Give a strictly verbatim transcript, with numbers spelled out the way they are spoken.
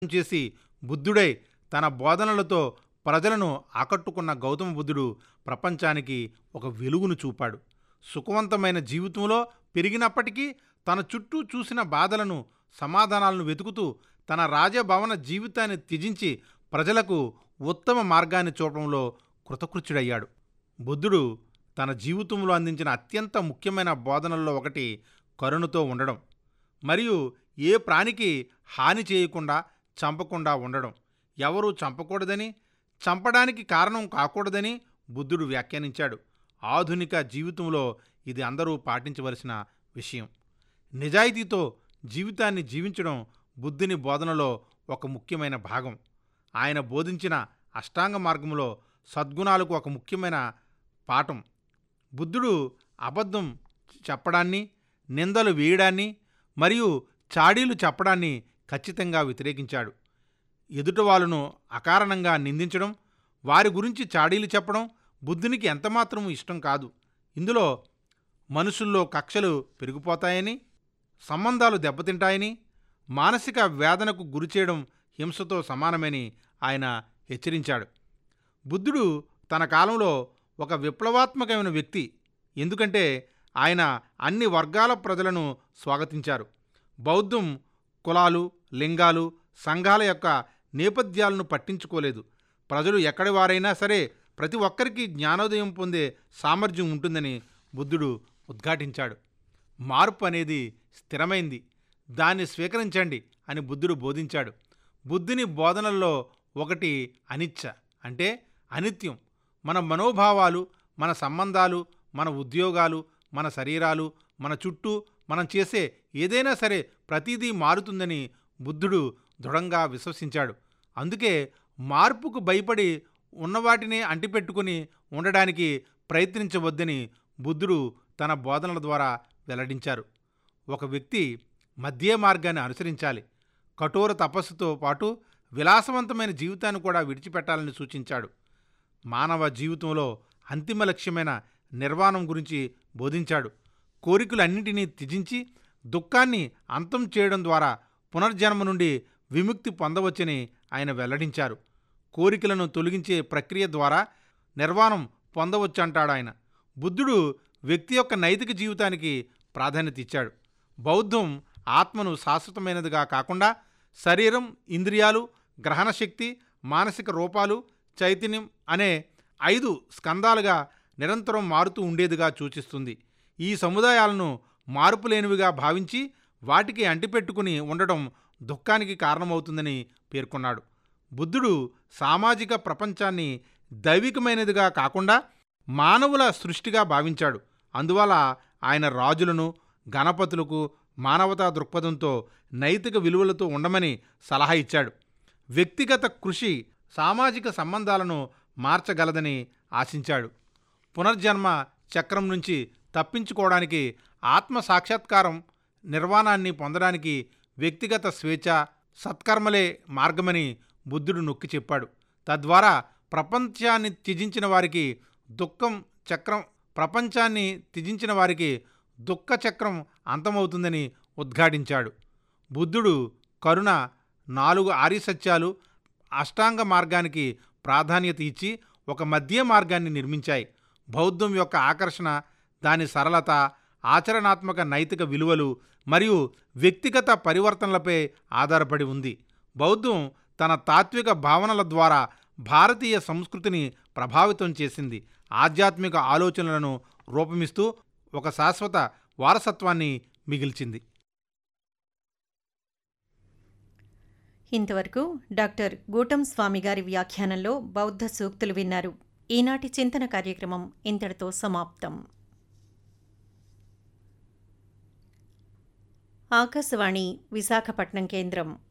చేసి బుద్ధుడై తన బోధనలతో ప్రజలను ఆకట్టుకున్న గౌతమ బుద్ధుడు ప్రపంచానికి ఒక వెలుగును చూపాడు. సుఖవంతమైన జీవితంలో పెరిగినప్పటికీ తన చుట్టూ చూసిన బాధలను, సమాధానాలను వెతుకుతూ తన రాజభవన జీవితాన్ని త్యజించి ప్రజలకు ఉత్తమ మార్గాన్ని చూపడంలో కృతకృత్యుడయ్యాడు. బుద్ధుడు తన జీవితంలో అందించిన అత్యంత ముఖ్యమైన బోధనల్లో ఒకటి కరుణతో ఉండడం మరియు ఏ ప్రాణికి హాని చేయకుండా, చంపకుండా ఉండడం. ఎవరూ చంపకూడదని, చంపడానికి కారణం కాకూడదని బుద్ధుడు వ్యాఖ్యానించాడు. ఆధునిక జీవితంలో ఇది అందరూ పాటించవలసిన విషయం. నిజాయితీతో జీవితాన్ని జీవించడం బుద్ధుని బోధనలో ఒక ముఖ్యమైన భాగం. ఆయన బోధించిన అష్టాంగ మార్గంలో సద్గుణాలకు ఒక ముఖ్యమైన పాఠం. బుద్ధుడు అబద్ధం చెప్పడాన్ని, నిందలు వేయడాన్ని మరియు చాడీలు చెప్పడాన్ని ఖచ్చితంగా వ్యతిరేకించాడు. ఎదుటి వాళ్ళను అకారణంగా నిందించడం, వారి గురించి చాడీలు చెప్పడం బుద్ధునికి ఎంతమాత్రం ఇష్టం కాదు. ఇందులో మనుషుల్లో కక్షలు పెరిగిపోతాయని, సంబంధాలు దెబ్బతింటాయని, మానసిక వేదనకు గురిచేయడం హింసతో సమానమని ఆయన హెచ్చరించాడు. బుద్ధుడు తన కాలంలో ఒక విప్లవాత్మకమైన వ్యక్తి. ఎందుకంటే ఆయన అన్ని వర్గాల ప్రజలను స్వాగతించారు. బౌద్ధం కులాలు, లింగాలు, సంఘాల యొక్క నేపథ్యాలను పట్టించుకోలేదు. ప్రజలు ఎక్కడి వారైనా సరే ప్రతి ఒక్కరికి జ్ఞానోదయం పొందే సామర్థ్యం ఉంటుందని బుద్ధుడు ఉద్ఘాటించాడు. మార్పు అనేది స్థిరమైంది, దాన్ని స్వీకరించండి అని బుద్ధుడు బోధించాడు. బుద్ధుని బోధనల్లో ఒకటి అనిచ్చ, అంటే అనిత్యం. మన మనోభావాలు, మన సంబంధాలు, మన ఉద్యోగాలు, మన శరీరాలు, మన చుట్టూ మనం చేసే ఏదైనా సరే ప్రతిదీ మారుతుందని బుద్ధుడు దృఢంగా విశ్వసించాడు. అందుకే మార్పుకు భయపడి ఉన్నవాటిని అంటిపెట్టుకుని ఉండడానికి ప్రయత్నించవద్దని బుద్ధుడు తన బోధనల ద్వారా వెల్లడించారు. ఒక వ్యక్తి మధ్య మార్గాన్ని అనుసరించాలి. కఠోర తపస్సుతో పాటు విలాసవంతమైన జీవితాన్ని కూడా విడిచిపెట్టాలని సూచించాడు. మానవ జీవితంలో అంతిమ లక్ష్యమైన నిర్వాణం గురించి బోధించాడు. కోరికలన్నింటినీ త్యజించి దుఃఖాన్ని అంతం చేయడం ద్వారా పునర్జన్మ నుండి విముక్తి పొందవచ్చని ఆయన వెల్లడించారు. కోరికలను తొలగించే ప్రక్రియ ద్వారా నిర్వాణం పొందవచ్చంటాడు ఆయన. బుద్ధుడు వ్యక్తి యొక్క నైతిక జీవితానికి ప్రాధాన్యత ఇచ్చాడు. బౌద్ధం ఆత్మను శాశ్వతమైనదిగా కాకుండా శరీరం, ఇంద్రియాలు, గ్రహణశక్తి, మానసిక రూపాలు, చైతన్యం అనే ఐదు స్కందాలుగా నిరంతరం మారుతూ ఉండేదిగా సూచిస్తుంది. ఈ సముదాయాలను మార్పులేనివిగా భావించి వాటికి అంటిపెట్టుకుని ఉండడం దుఃఖానికి కారణమవుతుందని పేర్కొన్నాడు. బుద్ధుడు సామాజిక ప్రపంచాన్ని దైవికమైనదిగా కాకుండా మానవుల సృష్టిగా భావించాడు. అందువల్ల ఆయన రాజులను, గణపతులకు మానవతా దృక్పథంతో నైతిక విలువలతో ఉండమని సలహా ఇచ్చాడు. వ్యక్తిగత కృషి సామాజిక సంబంధాలను మార్చగలదని ఆశించాడు. పునర్జన్మ చక్రం నుంచి తప్పించుకోవడానికి, ఆత్మ సాక్షాత్కారం, నిర్వాణాన్ని పొందడానికి వ్యక్తిగత స్వేచ్ఛ, సత్కర్మలే మార్గమని బుద్ధుడు నొక్కి చెప్పాడు. తద్వారా ప్రపంచాన్ని త్యజించిన వారికి దుఃఖం చక్రం ప్రపంచాన్ని త్యజించిన వారికి దుఃఖ చక్రం అంతమవుతుందని ఉద్ఘాటించాడు. బుద్ధుడు కరుణ, నాలుగు ఆర్య సత్యాలు, అష్టాంగ మార్గానికి ప్రాధాన్యత ఇచ్చి ఒక మధ్య మార్గాన్ని నిర్మించాయి. బౌద్ధం యొక్క ఆకర్షణ దాని సరళత, ఆచరణాత్మక నైతిక విలువలు మరియు వ్యక్తిగత పరివర్తనలపై ఆధారపడి ఉంది. బౌద్ధం తన తాత్విక భావనల ద్వారా భారతీయ సంస్కృతిని ప్రభావితం చేసింది. ఆధ్యాత్మిక ఆలోచనలను రూపమిస్తూ ఒక శాశ్వత వారసత్వాన్ని మిగిల్చింది. ఇంతవరకు డాక్టర్ గూటం స్వామి గారి వ్యాఖ్యానంలో బౌద్ధ సూక్తులు విన్నారు. ఈనాటి చింతన కార్యక్రమం ఇంతటితో సమాప్తం. ఆకాశవాణి విశాఖపట్నం కేంద్రం.